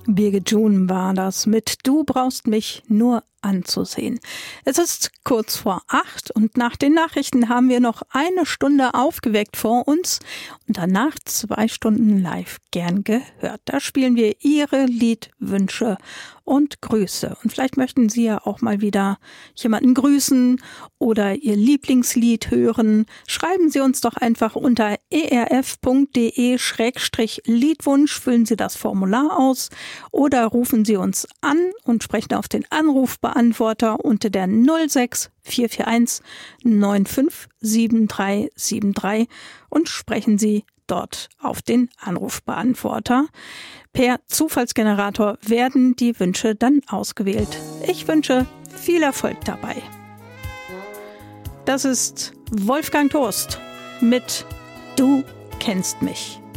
Birgit June war das mit Du brauchst mich nur anzusehen. Es ist kurz vor 8 und nach den Nachrichten haben wir noch eine Stunde aufgeweckt vor uns und danach 2 Stunden live gern gehört. Da spielen wir Ihre Liedwünsche und Grüße. Und vielleicht möchten Sie ja auch mal wieder jemanden grüßen oder Ihr Lieblingslied hören. Schreiben Sie uns doch einfach unter erf.de/Liedwunsch, füllen Sie das Formular aus oder rufen Sie uns an und sprechen auf den Anrufbeantworter unter der 06 441 957373 und sprechen Sie dort auf den Anrufbeantworter. Per Zufallsgenerator werden die Wünsche dann ausgewählt. Ich wünsche viel Erfolg dabei. Das ist Wolfgang Toast mit Du kennst mich.